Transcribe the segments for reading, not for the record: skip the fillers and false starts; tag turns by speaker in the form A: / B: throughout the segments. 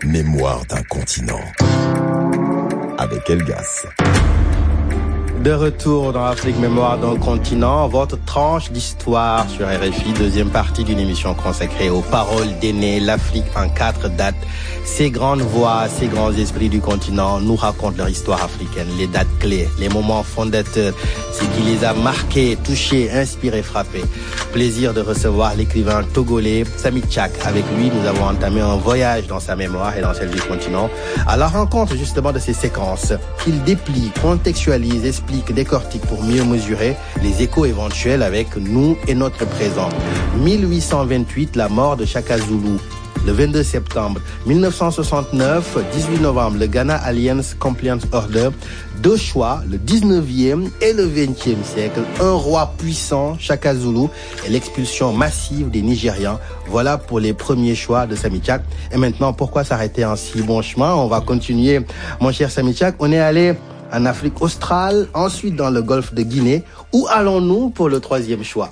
A: Mémoire d'un continent. Avec Elgas.
B: De retour dans Afrique Mémoire d'un continent, votre tranche d'histoire sur RFI, deuxième partie d'une émission consacrée aux paroles d'aînés, l'Afrique en 4 dates. Ces grandes voix, ces grands esprits du continent nous racontent leur histoire africaine, les dates clés, les moments fondateurs, ce qui les a marqués, touchés, inspirés, frappés. Plaisir de recevoir l'écrivain togolais Samy Tchak. Avec lui, nous avons entamé un voyage dans sa mémoire et dans celle du continent, à la rencontre justement de ces séquences qu'il déplie, contextualise, explique, décortique pour mieux mesurer les échos éventuels avec nous et notre présent. 1828, la mort de Shaka Zulu. Le 22 septembre 1969, 18 novembre, le Ghana Alliance Compliance Order. Deux choix, le 19e et le 20e siècle. Un roi puissant, Shaka Zulu, et l'expulsion massive des Nigérians. Voilà pour les premiers choix de Samy Tchak. Et maintenant, pourquoi s'arrêter en si bon chemin? On va continuer, mon cher Samy Tchak. On est allé en Afrique australe, ensuite dans le golfe de Guinée. Où allons-nous pour le troisième choix?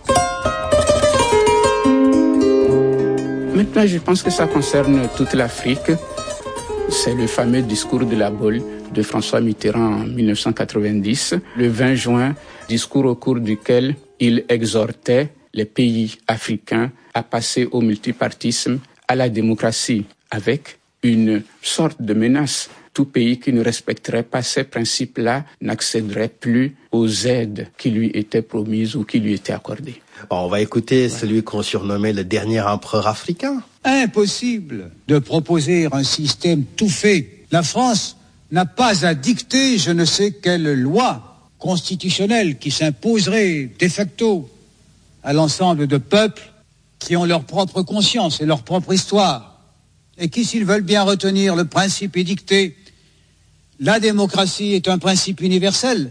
C: Maintenant, je pense que ça concerne toute l'Afrique. C'est le fameux discours de la Baule de François Mitterrand en 1990, le 20 juin, discours au cours duquel il exhortait les pays africains à passer au multipartisme, à la démocratie, avec une sorte de menace. Tout pays qui ne respecterait pas ces principes-là n'accéderait plus aux aides qui lui étaient promises ou qui lui étaient accordées.
B: Bon, on va écouter celui qu'on surnommait le dernier empereur africain.
D: Impossible de proposer un système tout fait. La France n'a pas à dicter je ne sais quelle loi constitutionnelle qui s'imposerait de facto à l'ensemble de peuples qui ont leur propre conscience et leur propre histoire et qui, s'ils veulent bien retenir le principe édicté, la démocratie est un principe universel,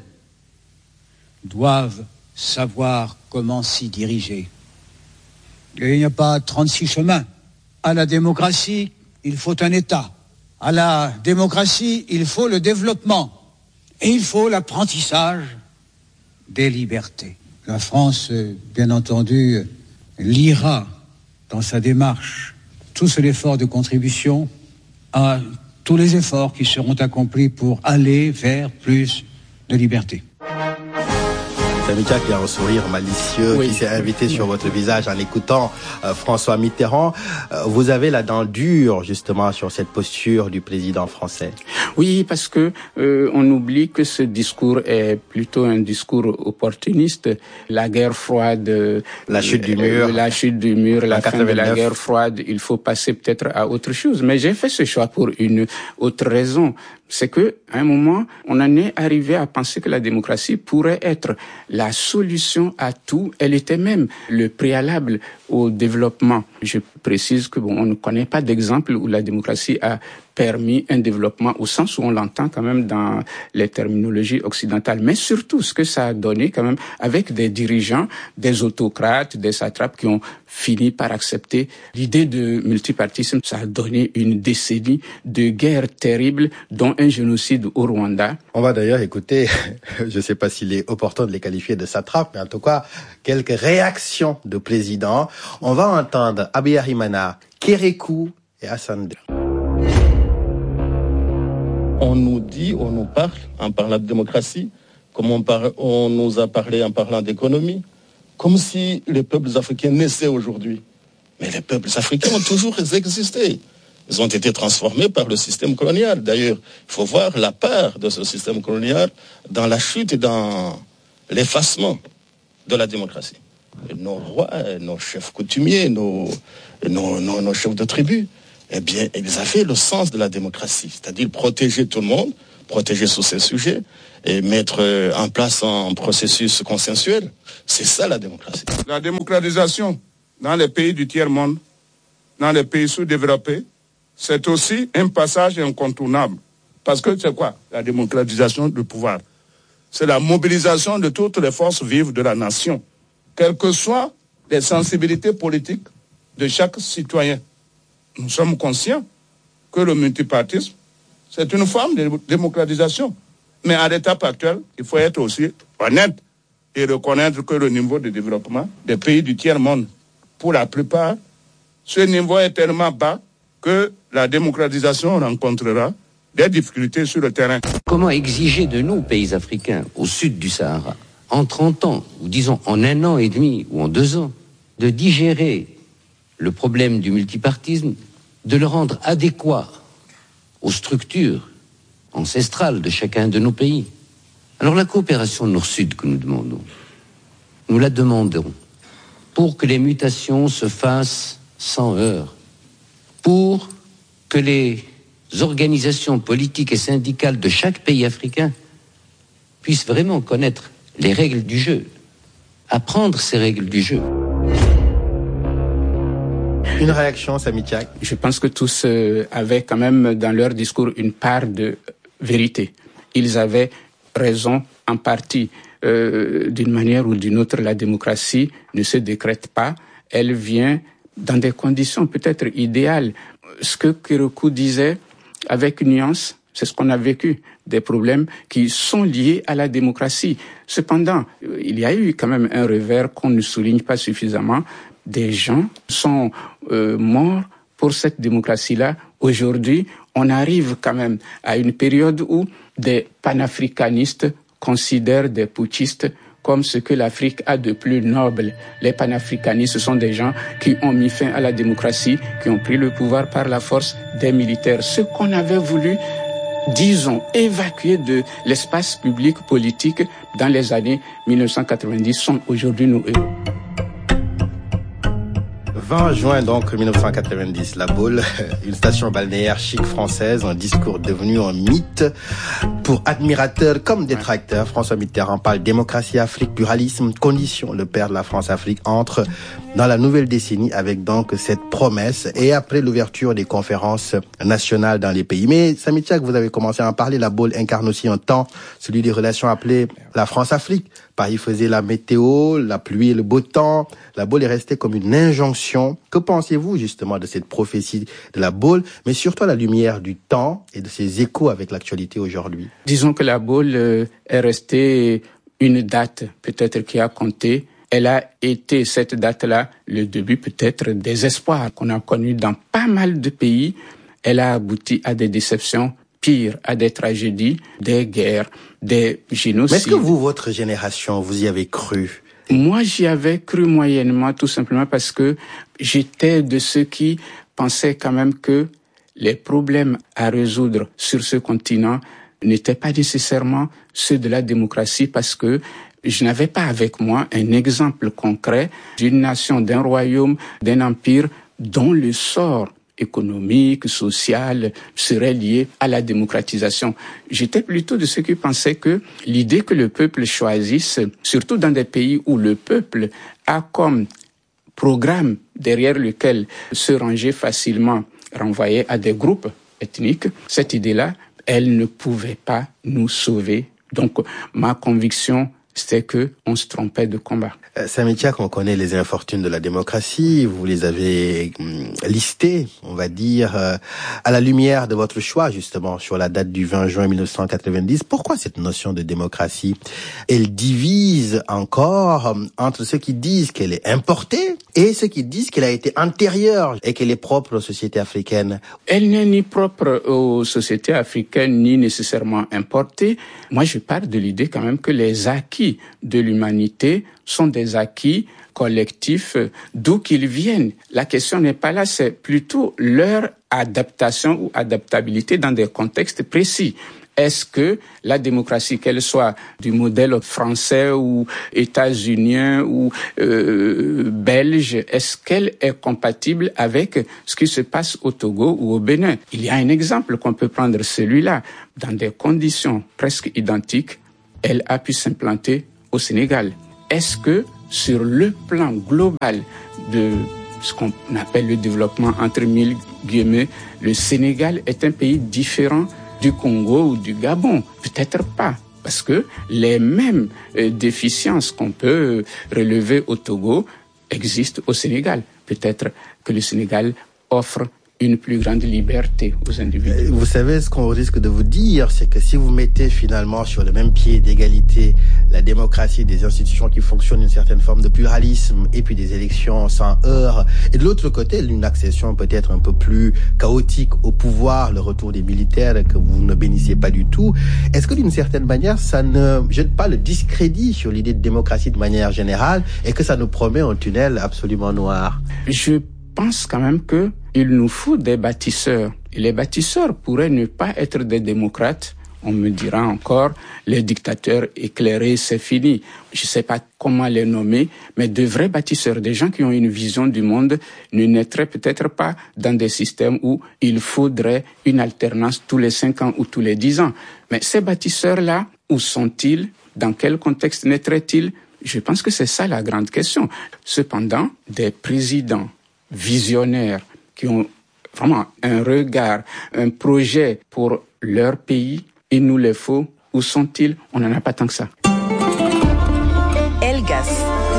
D: doivent savoir comment s'y diriger. Et il n'y a pas 36 chemins. À la démocratie, il faut un État. À la démocratie, il faut le développement. Et il faut l'apprentissage des libertés. La France, bien entendu, liera dans sa démarche tout l'effort de contribution à tous les efforts qui seront accomplis pour aller vers plus de liberté.
B: Samy Tchak, il y a un sourire malicieux qui s'est invité sur votre visage en écoutant François Mitterrand. Vous avez la dent dure justement sur cette posture du président français.
C: Oui, parce que on oublie que ce discours est plutôt un discours opportuniste. La guerre froide,
B: la chute du mur,
C: la fin de la guerre froide, il faut passer peut-être à autre chose. Mais j'ai fait ce choix pour une autre raison. C'est que, à un moment, on en est arrivé à penser que la démocratie pourrait être la solution à tout. Elle était même le préalable au développement. Je précise que on ne connaît pas d'exemple où la démocratie a permis un développement au sens où on l'entend quand même dans les terminologies occidentales. Mais surtout, ce que ça a donné quand même avec des dirigeants, des autocrates, des satrapes qui ont fini par accepter l'idée de multipartisme. Ça a donné une décennie de guerre terrible, dont un génocide au Rwanda.
B: On va d'ailleurs écouter, je ne sais pas s'il est opportun de les qualifier de satrapes, mais en tout cas, quelques réactions de présidents. On va entendre Abiyarimana, Kérékou et Hassan II.
E: On nous dit, on nous parle en parlant de démocratie, comme on nous a parlé en parlant d'économie, comme si les peuples africains naissaient aujourd'hui. Mais les peuples africains ont toujours existé. Ils ont été transformés par le système colonial. D'ailleurs, il faut voir la part de ce système colonial dans la chute et dans l'effacement de la démocratie. Et nos rois, nos chefs coutumiers, nos chefs de tribu, eh bien, ils avaient le sens de la démocratie, c'est-à-dire protéger tout le monde, protéger sur ces sujets et mettre en place un processus consensuel. C'est ça la démocratie.
F: La démocratisation dans les pays du tiers-monde, dans les pays sous-développés, c'est aussi un passage incontournable. Parce que c'est quoi la démocratisation du pouvoir? C'est la mobilisation de toutes les forces vives de la nation, quelles que soient les sensibilités politiques de chaque citoyen. Nous sommes conscients que le multipartisme, c'est une forme de démocratisation. Mais à l'étape actuelle, il faut être aussi honnête et reconnaître que le niveau de développement des pays du tiers-monde, pour la plupart, ce niveau est tellement bas que la démocratisation rencontrera des difficultés sur le terrain.
G: Comment exiger de nous, pays africains, au sud du Sahara, en 30 ans, ou disons en 1 an et demi, ou en 2 ans, de digérer le problème du multipartisme, de le rendre adéquat aux structures ancestrales de chacun de nos pays. Alors la coopération Nord-Sud que nous demandons, nous la demandons pour que les mutations se fassent sans heurts, pour que les organisations politiques et syndicales de chaque pays africain puissent vraiment connaître les règles du jeu, apprendre ces règles du jeu.
B: Une réaction, Samy Tchak?
C: Je pense que tous avaient quand même dans leur discours une part de vérité. Ils avaient raison en partie. D'une manière ou d'une autre, la démocratie ne se décrète pas. Elle vient dans des conditions peut-être idéales. Ce que Kérékou disait avec nuance, c'est ce qu'on a vécu, des problèmes qui sont liés à la démocratie. Cependant, il y a eu quand même un revers qu'on ne souligne pas suffisamment. Des gens sont morts pour cette démocratie-là. Aujourd'hui, on arrive quand même à une période où des panafricanistes considèrent des putschistes comme ce que l'Afrique a de plus noble. Les panafricanistes, ce sont des gens qui ont mis fin à la démocratie, qui ont pris le pouvoir par la force des militaires. Ce qu'on avait voulu, disons, évacuer de l'espace public politique dans les années 1990 sont aujourd'hui nos héros.
B: 20 juin donc 1990, La Baule, une station balnéaire chic française, un discours devenu un mythe pour admirateurs comme détracteurs. François Mitterrand parle démocratie, Afrique, pluralisme, conditions. Le père de la France-Afrique entre dans la nouvelle décennie avec donc cette promesse et après l'ouverture des conférences nationales dans les pays. Mais Samy Tchak, vous avez commencé à en parler, La Baule incarne aussi un temps, celui des relations appelées la France-Afrique. Paris faisait la météo, la pluie et le beau temps. La Baule est restée comme une injonction. Que pensez-vous justement de cette prophétie de la Baule, mais surtout à la lumière du temps et de ses échos avec l'actualité aujourd'hui?
C: Disons que la Baule est restée une date peut-être qui a compté. Elle a été, cette date-là, le début peut-être des espoirs qu'on a connus dans pas mal de pays. Elle a abouti à des déceptions, pire, à des tragédies, des guerres, des génocides.
B: Mais est-ce que vous, votre génération, vous y avez cru?
C: Moi, j'y avais cru moyennement, tout simplement parce que j'étais de ceux qui pensaient quand même que les problèmes à résoudre sur ce continent n'étaient pas nécessairement ceux de la démocratie, parce que je n'avais pas avec moi un exemple concret d'une nation, d'un royaume, d'un empire dont le sort économique, social, serait lié à la démocratisation. J'étais plutôt de ceux qui pensaient que l'idée que le peuple choisisse, surtout dans des pays où le peuple a comme programme derrière lequel se ranger facilement, renvoyer à des groupes ethniques, cette idée-là, elle ne pouvait pas nous sauver. Donc, ma conviction, c'était que on se trompait de combat.
B: Samy Tchak, on connaît les infortunes de la démocratie, vous les avez listées, on va dire, à la lumière de votre choix, justement, sur la date du 20 juin 1990. Pourquoi cette notion de démocratie, elle divise encore entre ceux qui disent qu'elle est importée et ceux qui disent qu'elle a été antérieure et qu'elle est propre aux sociétés africaines?
C: Elle n'est ni propre aux sociétés africaines, ni nécessairement importée. Moi, je pars de l'idée quand même que les acquis de l'humanité sont des acquis collectifs, d'où qu'ils viennent. La question n'est pas là, c'est plutôt leur adaptation ou adaptabilité dans des contextes précis. Est-ce que la démocratie, qu'elle soit du modèle français ou états-unien ou belge, est-ce qu'elle est compatible avec ce qui se passe au Togo ou au Bénin? Il y a un exemple qu'on peut prendre, celui-là. Dans des conditions presque identiques, elle a pu s'implanter au Sénégal. Est-ce que sur le plan global de ce qu'on appelle le développement entre mille guillemets, le Sénégal est un pays différent du Congo ou du Gabon? Peut-être pas, parce que les mêmes déficiences qu'on peut relever au Togo existent au Sénégal. Peut-être que le Sénégal offre une plus grande liberté aux individus.
B: Vous savez, ce qu'on risque de vous dire, c'est que si vous mettez finalement sur le même pied d'égalité la démocratie, des institutions qui fonctionnent, une certaine forme de pluralisme, et puis des élections sans heurts, et de l'autre côté, une accession peut-être un peu plus chaotique au pouvoir, le retour des militaires que vous ne bénissez pas du tout, est-ce que d'une certaine manière, ça ne jette pas le discrédit sur l'idée de démocratie de manière générale, et que ça nous promet un tunnel absolument noir?
C: Je pense quand même que il nous faut des bâtisseurs. Et les bâtisseurs pourraient ne pas être des démocrates. On me dira encore, les dictateurs éclairés, c'est fini. Je ne sais pas comment les nommer, mais de vrais bâtisseurs, des gens qui ont une vision du monde, ne naîtraient peut-être pas dans des systèmes où il faudrait une alternance tous les 5 ans ou tous les 10 ans. Mais ces bâtisseurs-là, où sont-ils? Dans quel contexte naîtraient-ils? Je pense que c'est ça la grande question. Cependant, des présidents visionnaires qui ont vraiment un regard, un projet pour leur pays, il nous les faut. Où sont-ils? On n'en a pas tant que ça.
H: Elgas.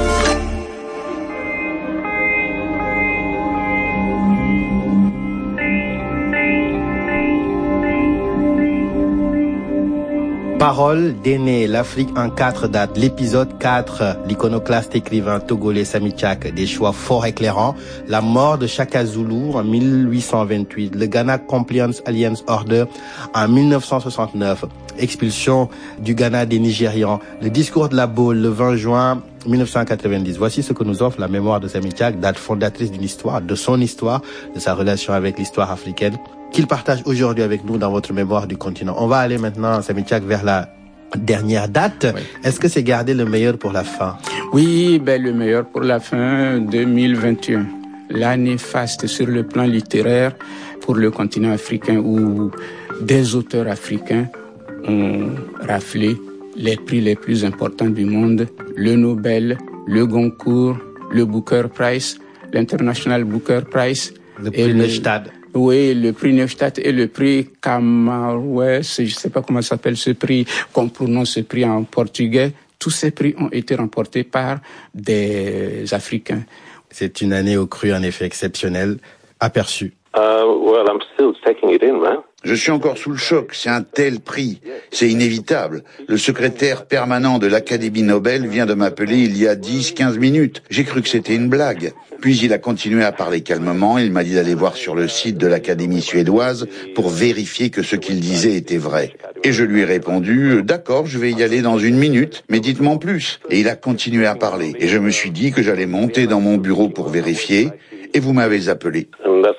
B: Parole d'aîné, l'Afrique en 4 dates. L'épisode 4, l'iconoclaste écrivain togolais Samy Tchak, des choix fort éclairants. La mort de Shaka Zulu en 1828. Le Ghana Compliance Alliance Order en 1969. Expulsion du Ghana des Nigérians. Le discours de la Baule le 20 juin 1990. Voici ce que nous offre la mémoire de Samy Tchak, date fondatrice d'une histoire, de son histoire, de sa relation avec l'histoire africaine, qu'il partage aujourd'hui avec nous dans votre mémoire du continent. On va aller maintenant, Samy Tchak, vers la dernière date. Oui. Est-ce que c'est garder le meilleur pour la fin?
C: Oui, le meilleur pour la fin, 2021. L'année faste sur le plan littéraire pour le continent africain où des auteurs africains ont raflé les prix les plus importants du monde, le Nobel, le Goncourt, le Booker Prize, l'International Booker Prize.
B: Le prix Neustadt.
C: Oui, le prix Neustadt et le prix Camões, je ne sais pas comment s'appelle ce prix, qu'on prononce ce prix en portugais. Tous ces prix ont été remportés par des Africains.
B: C'est une année au cru, en effet, exceptionnelle. Aperçu.
I: Well, I'm still taking it in, man.
J: Je suis encore sous le choc, c'est un tel prix, c'est inévitable. Le secrétaire permanent de l'Académie Nobel vient de m'appeler il y a 10-15 minutes. J'ai cru que c'était une blague. Puis il a continué à parler calmement, il m'a dit d'aller voir sur le site de l'Académie suédoise pour vérifier que ce qu'il disait était vrai. Et je lui ai répondu, d'accord, je vais y aller dans 1 minute, mais dites-moi en plus. Et il a continué à parler. Et je me suis dit que j'allais monter dans mon bureau pour vérifier. Et vous m'avez appelé.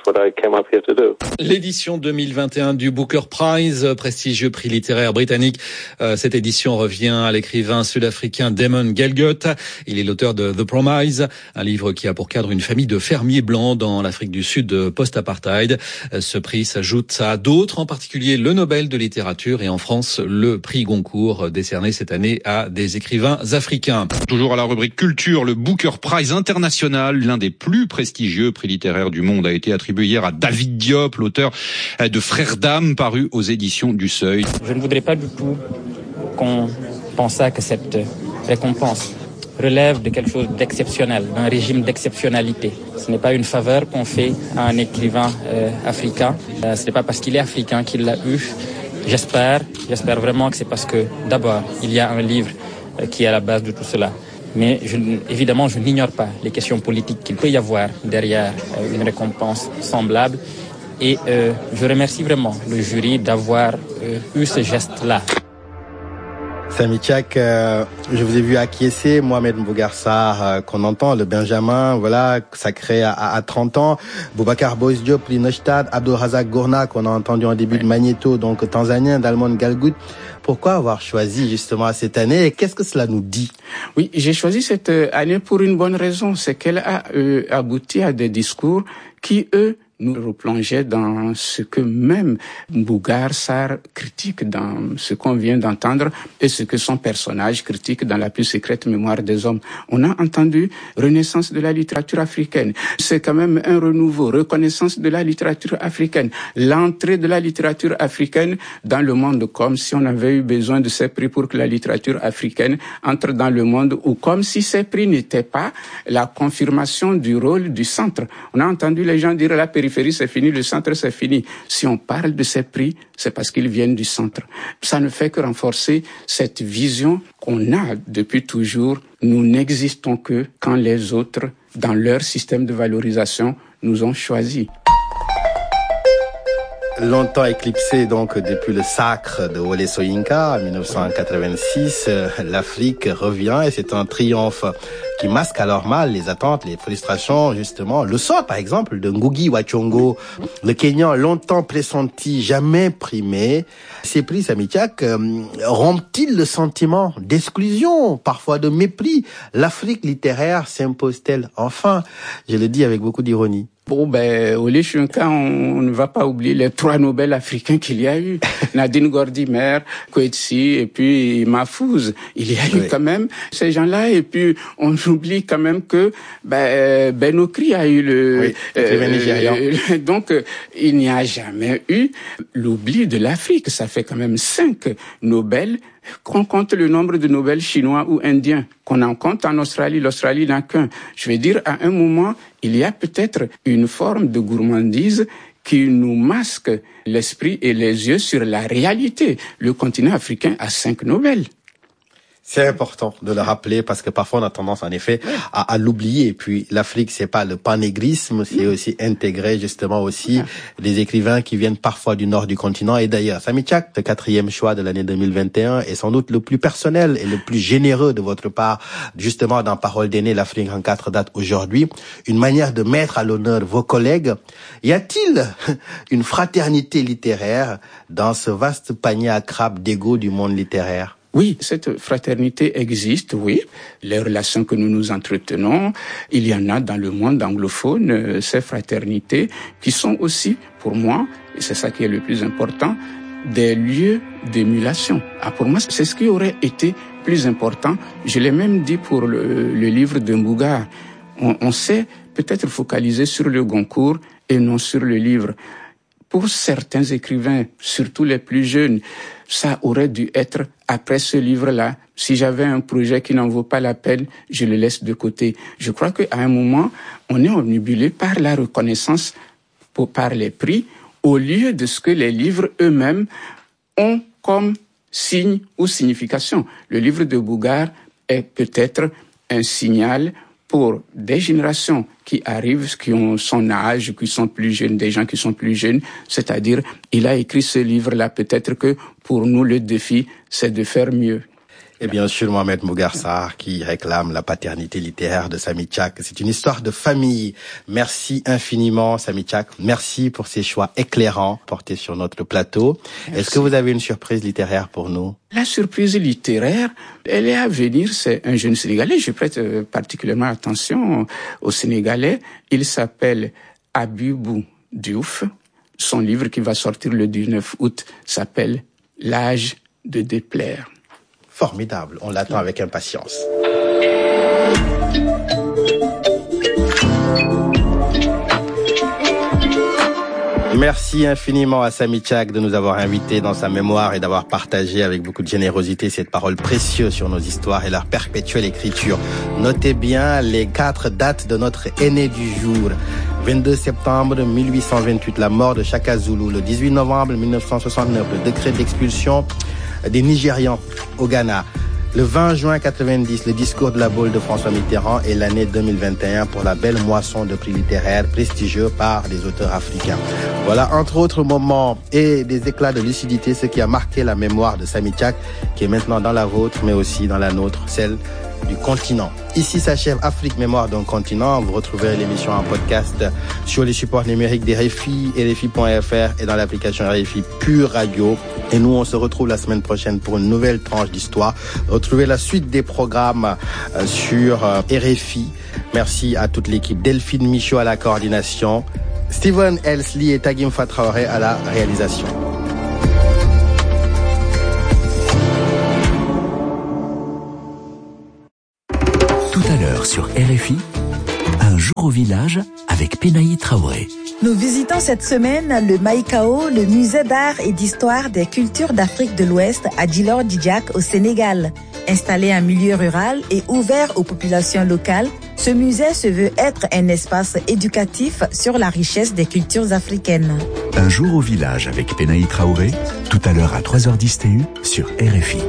K: L'édition 2021 du Booker Prize, prestigieux prix littéraire britannique. Cette édition revient à l'écrivain sud-africain Damon Galgut. Il est l'auteur de The Promise, un livre qui a pour cadre une famille de fermiers blancs dans l'Afrique du Sud post-apartheid. Ce prix s'ajoute à d'autres, en particulier le Nobel de littérature et en France le prix Goncourt, décerné cette année à des écrivains africains.
L: Toujours à la rubrique culture, le Booker Prize international, l'un des plus prestigieux prix littéraires du monde, a été attribué hier à David Diop, l'auteur de Frères d'âme, paru aux éditions du Seuil.
M: Je ne voudrais pas du tout qu'on pensât que cette récompense relève de quelque chose d'exceptionnel, d'un régime d'exceptionnalité. Ce n'est pas une faveur qu'on fait à un écrivain africain. Ce n'est pas parce qu'il est africain qu'il l'a eu. J'espère vraiment que c'est parce que, d'abord, il y a un livre qui est à la base de tout cela. Mais évidemment, je n'ignore pas les questions politiques qu'il peut y avoir derrière une récompense semblable. Et je remercie vraiment le jury d'avoir eu ce geste-là.
B: Samy Tchak, je vous ai vu acquiescer, Mohamed Mbougar Sarr, qu'on entend, le Benjamin, voilà, sacré à 30 ans, Boubacar Boris Diop, prix Neustadt, Abdulrazak Gourna, qu'on a entendu en début de Magnéto, donc tanzanien, Damon Galgut. Pourquoi avoir choisi justement cette année et qu'est-ce que cela nous dit?
C: Oui, j'ai choisi cette année pour une bonne raison, c'est qu'elle a abouti à des discours qui, eux, nous replongeaient dans ce que même Mbougar Sarr critique dans ce qu'on vient d'entendre et ce que son personnage critique dans la plus secrète mémoire des hommes. On a entendu renaissance de la littérature africaine. C'est quand même un renouveau, reconnaissance de la littérature africaine, l'entrée de la littérature africaine dans le monde, comme si on avait eu besoin de ces prix pour que la littérature africaine entre dans le monde, ou comme si ces prix n'étaient pas la confirmation du rôle du centre. On a entendu les gens dire la périphérie périphérie c'est fini, le centre c'est fini. Si on parle de ces prix, c'est parce qu'ils viennent du centre. Ça ne fait que renforcer cette vision qu'on a depuis toujours. Nous n'existons que quand les autres, dans leur système de valorisation, nous ont choisis.
B: Longtemps éclipsé donc depuis le sacre de Wole Soyinka en 1986, l'Afrique revient et c'est un triomphe qui masque alors mal les attentes, les frustrations justement. Le sort par exemple de Ngugi wa Thiong'o, le Kenyan longtemps pressenti, jamais primé. Ces prix, Samy Tchak, rompent-ils le sentiment d'exclusion, parfois de mépris? L'Afrique littéraire s'impose-t-elle enfin? Je le dis avec beaucoup d'ironie.
C: Bon, Wole Soyinka, on ne va pas oublier les 3 Nobel africains qu'il y a eu. Nadine Gordimer, Coetzee et puis Mahfouz. Il y a eu quand même ces gens-là et puis on oublie quand même que Ben Okri a eu le donc il n'y a jamais eu l'oubli de l'Afrique. Ça fait quand même 5 Nobel. Qu'on compte le nombre de Nobel chinois ou indiens, qu'on en compte en Australie, l'Australie n'a qu'un. Je veux dire, à un moment, il y a peut-être une forme de gourmandise qui nous masque l'esprit et les yeux sur la réalité. Le continent africain a 5 Nobel.
B: C'est important de le rappeler parce que parfois on a tendance en effet à l'oublier. Et puis l'Afrique, c'est pas le panégrisme, c'est aussi intégrer justement aussi des écrivains qui viennent parfois du nord du continent et d'ailleurs. Samy Tchak, le 4e choix de l'année 2021 est sans doute le plus personnel et le plus généreux de votre part, justement dans Parole d'aînés, l'Afrique en 4 dates aujourd'hui. Une manière de mettre à l'honneur vos collègues. Y a-t-il une fraternité littéraire dans ce vaste panier à crabes d'ego du monde littéraire?
C: Oui, cette fraternité existe, oui. Les relations que nous nous entretenons, il y en a dans le monde anglophone, ces fraternités qui sont aussi, pour moi, et c'est ça qui est le plus important, des lieux d'émulation. Pour moi, c'est ce qui aurait été plus important. Je l'ai même dit pour le livre de Mbougar. On s'est peut-être focalisé sur le Goncourt et non sur le livre. Pour certains écrivains, surtout les plus jeunes, ça aurait dû être après ce livre-là. Si j'avais un projet qui n'en vaut pas la peine, je le laisse de côté. Je crois qu'à un moment, on est omnibulé par la reconnaissance, par les prix, au lieu de ce que les livres eux-mêmes ont comme signe ou signification. Le livre de Mbougar est peut-être un signal pour des générations qui arrivent, qui ont son âge, qui sont plus jeunes, des gens qui sont plus jeunes, c'est-à-dire, il a écrit ce livre-là, peut-être que pour nous, le défi, c'est de faire mieux.
B: Et bien sûr, Mohamed Mbougar Sarr qui réclame la paternité littéraire de Samy Tchak. C'est une histoire de famille. Merci infiniment, Samy Tchak. Merci pour ces choix éclairants portés sur notre plateau. Merci. Est-ce que vous avez une surprise littéraire pour nous?
C: La surprise littéraire, elle est à venir. C'est un jeune Sénégalais. Je prête particulièrement attention au Sénégalais. Il s'appelle Abibou Diouf. Son livre qui va sortir le 19 août s'appelle L'âge de déplaire.
B: Formidable, on l'attend avec impatience. Merci infiniment à Samy Tchak de nous avoir invités dans sa mémoire et d'avoir partagé avec beaucoup de générosité cette parole précieuse sur nos histoires et leur perpétuelle écriture. Notez bien les 4 dates de notre aîné du jour. 22 septembre 1828, la mort de Shaka Zulu. Le 18 novembre 1969, le décret d'expulsion des Nigérians au Ghana. Le 20 juin 90, le discours de la Baule de François Mitterrand et l'année 2021 pour la belle moisson de prix littéraires prestigieux par des auteurs africains. Voilà, entre autres moments et des éclats de lucidité, ce qui a marqué la mémoire de Samy Tchak, qui est maintenant dans la vôtre, mais aussi dans la nôtre, celle du continent. Ici s'achève Afrique Mémoire d'un continent. Vous retrouverez l'émission en podcast sur les supports numériques des RFI, RFI.fr et dans l'application RFI Pure Radio. Et nous, on se retrouve la semaine prochaine pour une nouvelle tranche d'histoire. Retrouvez la suite des programmes sur RFI. Merci à toute l'équipe. Delphine Michaud à la coordination, Stephen Elsley et Tagim Fatraoré à la réalisation.
A: Tout à l'heure sur RFI,
H: Un jour au village avec Penaï Traoré.
N: Nous visitons cette semaine le Maïkao, le musée d'art et d'histoire des cultures d'Afrique de l'Ouest à Djilor-Djidjack au Sénégal. Installé en milieu rural et ouvert aux populations locales, ce musée se veut être un espace éducatif sur la richesse des cultures africaines.
H: Un jour au village avec Penaï Traoré, tout à l'heure à 3h10 TU sur RFI.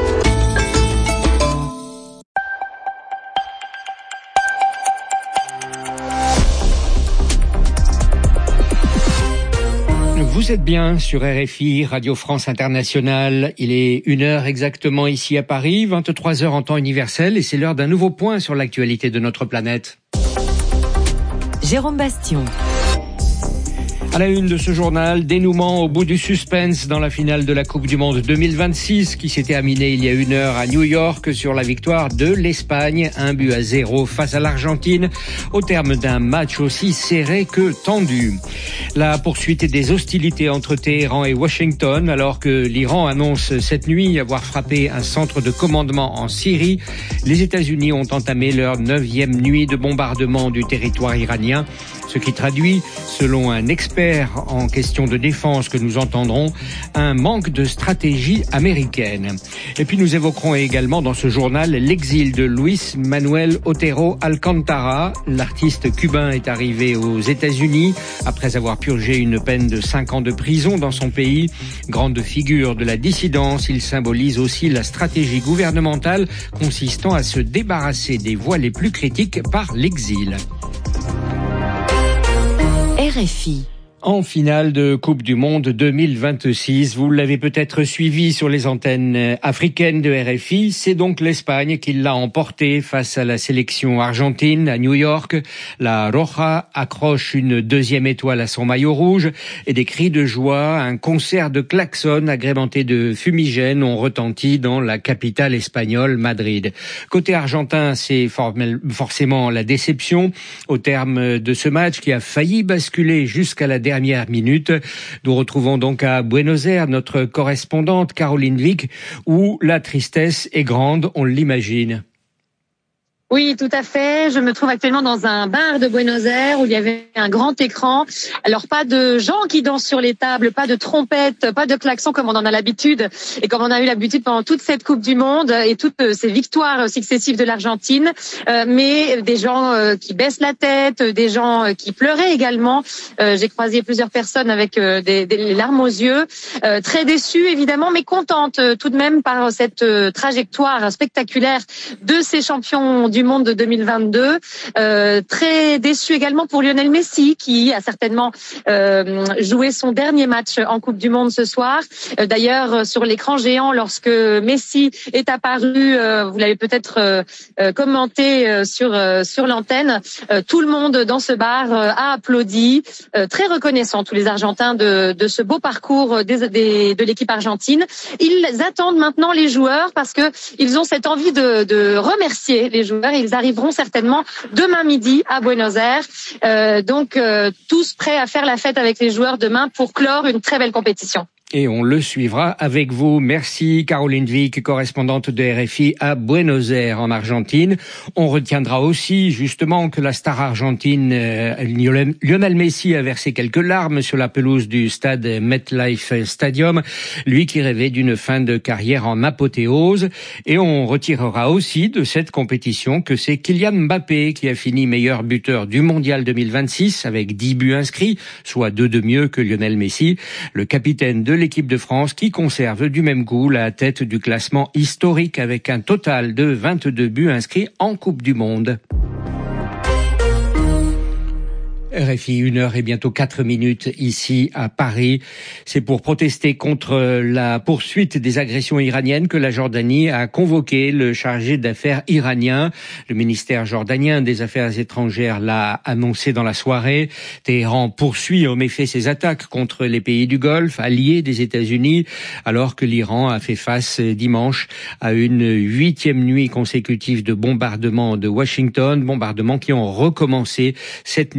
O: Vous êtes bien sur RFI, Radio France Internationale. Il est 1h exactement ici à Paris, 23h en temps universel, et c'est l'heure d'un nouveau point sur l'actualité de notre planète.
P: Jérôme Bastion.
O: À la une de ce journal, dénouement au bout du suspense dans la finale de la Coupe du Monde 2026 qui s'est terminée il y a 1h à New York sur la victoire de l'Espagne, 1-0 face à l'Argentine, au terme d'un match aussi serré que tendu. La poursuite des hostilités entre Téhéran et Washington alors que l'Iran annonce cette nuit avoir frappé un centre de commandement en Syrie. Les États-Unis ont entamé leur 9e nuit de bombardement du territoire iranien, ce qui traduit, selon un expert en question de défense que nous entendrons, un manque de stratégie américaine. Et puis nous évoquerons également dans ce journal l'exil de Luis Manuel Otero Alcántara. L'artiste cubain est arrivé aux États-Unis après avoir purgé une peine de 5 ans de prison dans son pays. Grande figure de la dissidence, il symbolise aussi la stratégie gouvernementale consistant à se débarrasser des voix les plus critiques par l'exil.
P: RFI.
O: En finale de Coupe du Monde 2026, vous l'avez peut-être suivi sur les antennes africaines de RFI, c'est donc l'Espagne qui l'a emporté face à la sélection argentine à New York. La Roja accroche une 2e étoile à son maillot rouge et des cris de joie, un concert de klaxons agrémenté de fumigènes ont retenti dans la capitale espagnole, Madrid. Côté argentin, c'est forcément la déception au terme de ce match qui a failli basculer jusqu'à la dernière minute. Nous retrouvons donc à Buenos Aires notre correspondante Caroline Vic, où la tristesse est grande, on l'imagine.
Q: Oui, tout à fait. Je me trouve actuellement dans un bar de Buenos Aires où il y avait un grand écran. Alors, pas de gens qui dansent sur les tables, pas de trompettes, pas de klaxons comme on en a l'habitude et comme on a eu l'habitude pendant toute cette Coupe du Monde et toutes ces victoires successives de l'Argentine, mais des gens qui baissent la tête, des gens qui pleuraient également. J'ai croisé plusieurs personnes avec des larmes aux yeux, très déçues évidemment, mais contentes tout de même par cette trajectoire spectaculaire de ces champions du monde de 2022. Très déçu également pour Lionel Messi qui a certainement joué son dernier match en Coupe du Monde ce soir. D'ailleurs, sur l'écran géant, lorsque Messi est apparu, vous l'avez peut-être commenté sur l'antenne, tout le monde dans ce bar a applaudi, très reconnaissant tous les Argentins de ce beau parcours de l'équipe argentine. Ils attendent maintenant les joueurs parce que ils ont cette envie de remercier les joueurs. Ils arriveront certainement demain midi à Buenos Aires. Donc tous prêts à faire la fête avec les joueurs demain pour clore une très belle compétition.
O: Et on le suivra avec vous. Merci Caroline Vic, correspondante de RFI à Buenos Aires en Argentine. On retiendra aussi justement que la star argentine Lionel Messi a versé quelques larmes sur la pelouse du stade MetLife Stadium, lui qui rêvait d'une fin de carrière en apothéose. Et on retirera aussi de cette compétition que c'est Kylian Mbappé qui a fini meilleur buteur du Mondial 2026 avec 10 buts inscrits, soit 2 de mieux que Lionel Messi. Le capitaine de l'équipe de France qui conserve du même coup la tête du classement historique avec un total de 22 buts inscrits en Coupe du Monde. RFI, 1h et bientôt 4 minutes ici à Paris. C'est pour protester contre la poursuite des agressions iraniennes que la Jordanie a convoqué le chargé d'affaires iranien. Le ministère jordanien des Affaires étrangères l'a annoncé dans la soirée. Téhéran poursuit en méfait ses attaques contre les pays du Golfe, alliés des États-Unis, alors que l'Iran a fait face dimanche à une 8e nuit consécutive de bombardements de Washington, bombardements qui ont recommencé cette nuit même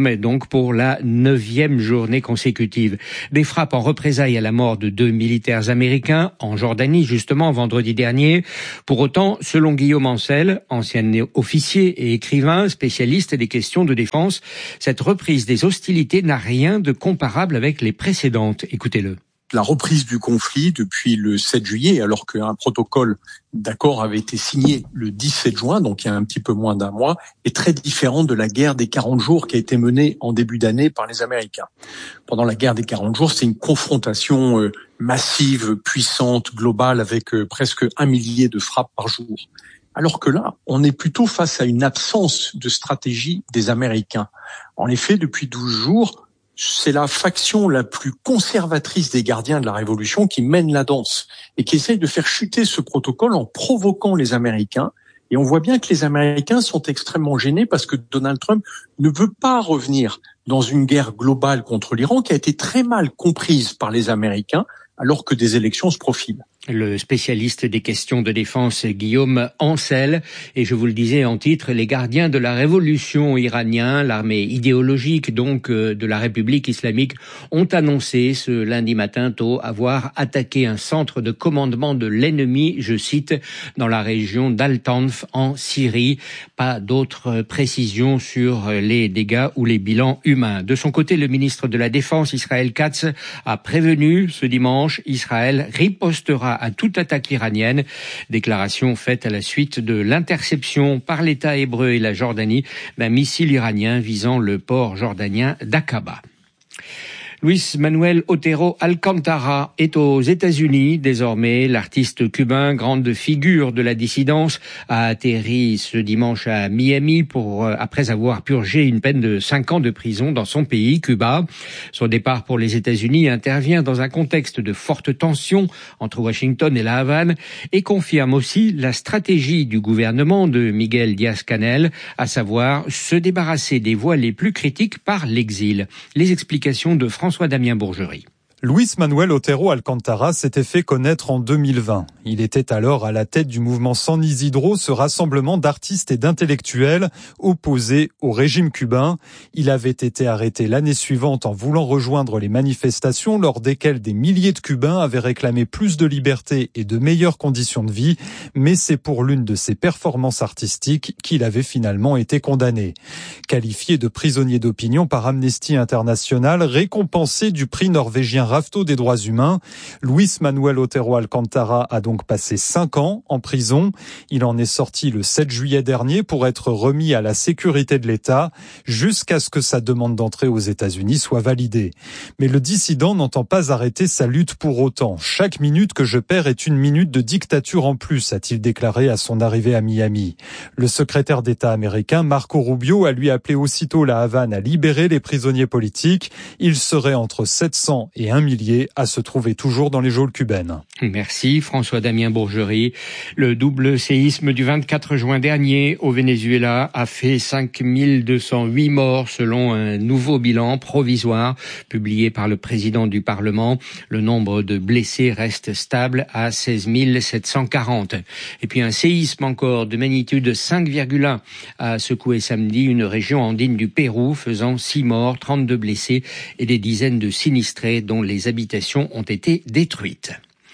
O: sommet donc pour la 9e journée consécutive. Des frappes en représailles à la mort de 2 militaires américains en Jordanie, justement, vendredi dernier. Pour autant, selon Guillaume Ancel, ancien officier et écrivain, spécialiste des questions de défense, cette reprise des hostilités n'a rien de comparable avec les précédentes. Écoutez-le.
R: La reprise du conflit depuis le 7 juillet, alors qu'un protocole d'accord avait été signé le 17 juin, donc il y a un petit peu moins d'un mois, est très différente de la guerre des 40 jours qui a été menée en début d'année par les Américains. Pendant la guerre des 40 jours, c'est une confrontation massive, puissante, globale, avec presque 1 millier de frappes par jour. Alors que là, on est plutôt face à une absence de stratégie des Américains. En effet, depuis 12 jours, c'est la faction la plus conservatrice des gardiens de la Révolution qui mène la danse et qui essaye de faire chuter ce protocole en provoquant les Américains. Et on voit bien que les Américains sont extrêmement gênés parce que Donald Trump ne veut pas revenir dans une guerre globale contre l'Iran qui a été très mal comprise par les Américains alors que des élections se profilent.
O: Le spécialiste des questions de défense Guillaume Ancel, et je vous le disais en titre, les gardiens de la révolution iranien, l'armée idéologique donc de la République islamique, ont annoncé ce lundi matin tôt avoir attaqué un centre de commandement de l'ennemi, je cite, dans la région d'Al-Tanf en Syrie. Pas d'autres précisions sur les dégâts ou les bilans humains. De son côté, le ministre de la Défense, Israël Katz, a prévenu ce dimanche, Israël ripostera à toute attaque iranienne. Déclaration faite à la suite de l'interception par l'État hébreu et la Jordanie d'un missile iranien visant le port jordanien d'Aqaba. Luis Manuel Otero Alcantara est aux États-Unis. Désormais, l'artiste cubain, grande figure de la dissidence, a atterri ce dimanche à Miami après avoir purgé une peine de 5 ans de prison dans son pays, Cuba. Son départ pour les États-Unis intervient dans un contexte de forte tension entre Washington et La Havane et confirme aussi la stratégie du gouvernement de Miguel Díaz-Canel, à savoir se débarrasser des voix les plus critiques par l'exil. Les explications de François-Damien Bourgerie.
S: Luis Manuel Otero Alcantara s'était fait connaître en 2020. Il était alors à la tête du mouvement San Isidro, ce rassemblement d'artistes et d'intellectuels opposés au régime cubain. Il avait été arrêté l'année suivante en voulant rejoindre les manifestations lors desquelles des milliers de Cubains avaient réclamé plus de liberté et de meilleures conditions de vie, mais c'est pour l'une de ses performances artistiques qu'il avait finalement été condamné. Qualifié de prisonnier d'opinion par Amnesty International, récompensé du prix norvégien Rafto des droits humains, Luis Manuel Otero Alcantara a donc passé 5 ans en prison. Il en est sorti le 7 juillet dernier pour être remis à la sécurité de l'État jusqu'à ce que sa demande d'entrée aux États-Unis soit validée. Mais le dissident n'entend pas arrêter sa lutte pour autant. Chaque minute que je perds est une minute de dictature en plus, a-t-il déclaré à son arrivée à Miami. Le secrétaire d'État américain Marco Rubio a lui appelé aussitôt la Havane à libérer les prisonniers politiques. Il serait entre 700 et 1 millier à se trouver toujours dans les geôles cubaines.
O: Merci François-Damien Bourgerie. Le double séisme du 24 juin dernier au Venezuela a fait 5208 morts selon un nouveau bilan provisoire publié par le président du Parlement. Le nombre de blessés reste stable à 16 740. Et puis un séisme encore de magnitude 5,1 a secoué samedi une région andine du Pérou, faisant 6 morts, 32 blessés et des dizaines de sinistrés dont les habitations ont été détruites.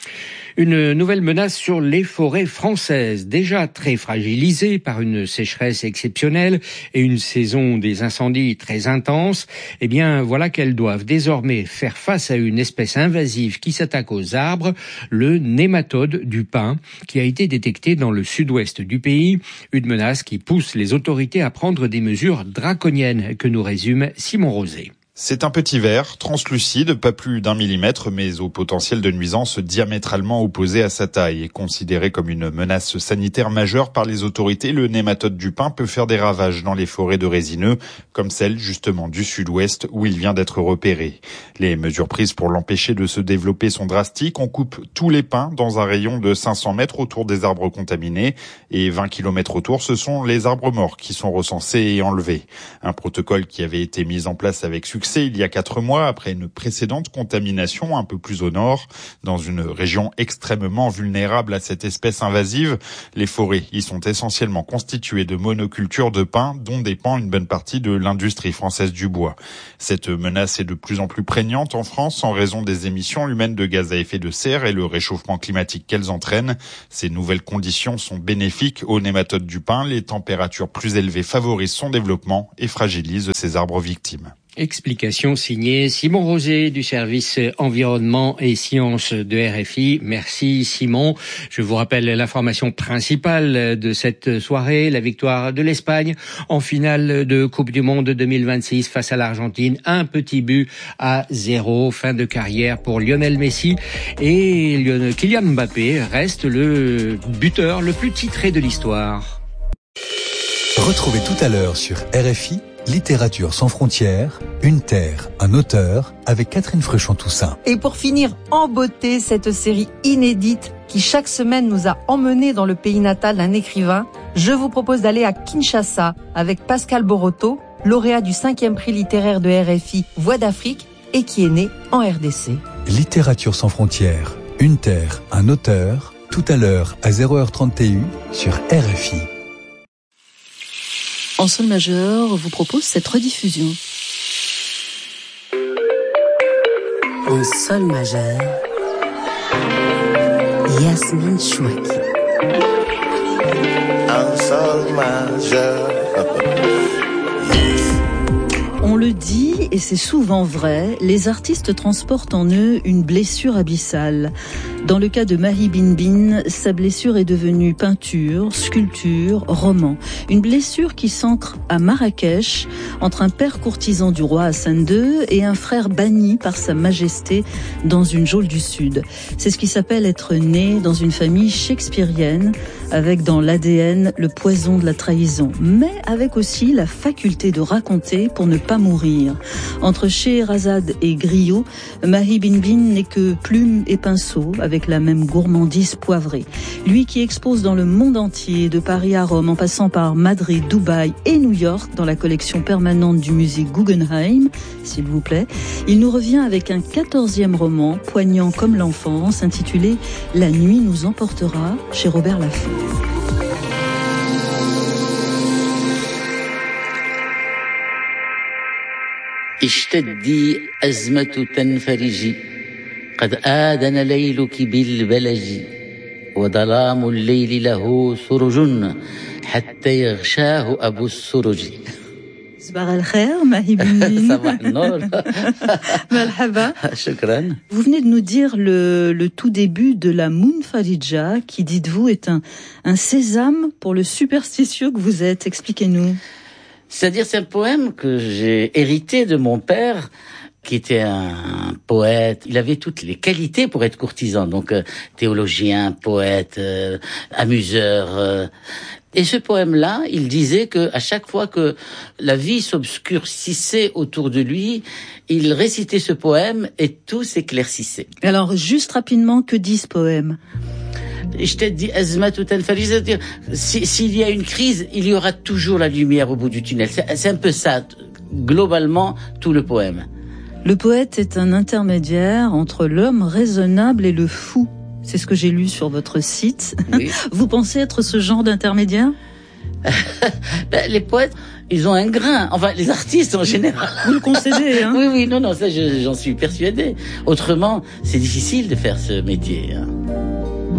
O: Une nouvelle menace sur les forêts françaises, déjà très fragilisées par une sécheresse exceptionnelle et une saison des incendies très intense. Eh bien, voilà qu'elles doivent désormais faire face à une espèce invasive qui s'attaque aux arbres, le nématode du pin, qui a été détecté dans le sud-ouest du pays. Une menace qui pousse les autorités à prendre des mesures draconiennes, que nous résume Simon Rosé.
T: C'est un petit ver, translucide, pas plus d'1 millimètre, mais au potentiel de nuisance diamétralement opposé à sa taille. Et considéré comme une menace sanitaire majeure par les autorités, le nématode du pin peut faire des ravages dans les forêts de résineux, comme celle justement du sud-ouest où il vient d'être repéré. Les mesures prises pour l'empêcher de se développer sont drastiques. On coupe tous les pins dans un rayon de 500 mètres autour des arbres contaminés et 20 km autour, ce sont les arbres morts qui sont recensés et enlevés. Un protocole qui avait été mis en place avec succès expulsé il y a 4 mois après une précédente contamination un peu plus au nord, dans une région extrêmement vulnérable à cette espèce invasive. Les forêts y sont essentiellement constituées de monocultures de pin dont dépend une bonne partie de l'industrie française du bois. Cette menace est de plus en plus prégnante en France en raison des émissions humaines de gaz à effet de serre et le réchauffement climatique qu'elles entraînent. Ces nouvelles conditions sont bénéfiques aux nématodes du pin. Les températures plus élevées favorisent son développement et fragilisent ces arbres victimes.
O: Explication signée Simon Rosé du service environnement et sciences de RFI. Merci Simon. Je vous rappelle l'information principale de cette soirée, la victoire de l'Espagne en finale de Coupe du Monde 2026 face à l'Argentine. Un petit but à 0, fin de carrière pour Lionel Messi. Et Kylian Mbappé reste le buteur le plus titré de l'histoire.
U: Retrouvez tout à l'heure sur RFI Littérature sans frontières, une terre, un auteur, avec Catherine Fruchon-Toussaint.
V: Et pour finir en beauté, cette série inédite qui chaque semaine nous a emmenés dans le pays natal d'un écrivain, je vous propose d'aller à Kinshasa avec Pascal Boroto, lauréat du 5e prix littéraire de RFI Voix d'Afrique et qui est né en RDC.
U: Littérature sans frontières, une terre, un auteur, tout à l'heure à 0h30 TU sur RFI.
W: En sol majeur, vous propose cette rediffusion.
P: En sol majeur, Yasmine Chouaki.
A: En sol majeur.
W: On le dit, et c'est souvent vrai, les artistes transportent en eux une blessure abyssale. Dans le cas de Mahi Binbin, sa blessure est devenue peinture, sculpture, roman. Une blessure qui s'ancre à Marrakech, entre un père courtisan du roi Hassan II et un frère banni par sa majesté dans une geôle du Sud. C'est ce qui s'appelle être né dans une famille shakespearienne, avec dans l'ADN le poison de la trahison, mais avec aussi la faculté de raconter pour ne pas mourir. Entre Scheherazade et Griot, Mahi Binbin n'est que plume et pinceau, avec la même gourmandise poivrée. Lui qui expose dans le monde entier, de Paris à Rome, en passant par Madrid, Dubaï et New York, dans la collection permanente du musée Guggenheim, s'il vous plaît, il nous revient avec un 14e roman, poignant comme l'enfance, intitulé « La nuit nous emportera » chez Robert Laffont.
X: اشتدي أزمة تنفرجي قد آذن ليلك بالبلج وظلام الليل له سرج حتى يغشاه أبو السرج.
W: صباح الخير Mahi Binbin.
X: صباح النور.
W: Malhaba.
X: شكرا.
W: Vous venez de nous dire le tout début de la Munfarija, qui, dites-vous, est un sésame pour le superstitieux que vous êtes. Expliquez-nous.
X: C'est-à-dire, c'est un poème que j'ai hérité de mon père, qui était un poète. Il avait toutes les qualités pour être courtisan, donc théologien, poète, amuseur. Et ce poème-là, il disait que à chaque fois que la vie s'obscurcissait autour de lui, il récitait ce poème et tout s'éclaircissait.
W: Alors, juste rapidement, que dit ce poème ?
X: C'est-à-dire, s'il y a une crise, il y aura toujours la lumière au bout du tunnel. C'est un peu ça, globalement, tout le poème.
W: Le poète est un intermédiaire entre l'homme raisonnable et le fou. C'est ce que j'ai lu sur votre site. Oui. Vous pensez être ce genre d'intermédiaire ?
X: Les poètes, ils ont un grain. Enfin, les artistes en général.
W: Vous le concédez, hein ?
X: Oui, non, ça, j'en suis persuadé. Autrement, c'est difficile de faire ce métier, hein.